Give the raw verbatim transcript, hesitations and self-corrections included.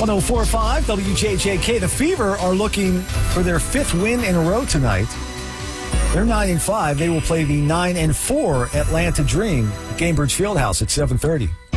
one oh four point five W J J K. The Fever are looking for their fifth win in a row tonight. They're nine and five. They will play the nine and four Atlanta Dream at Gainbridge Fieldhouse at seven thirty.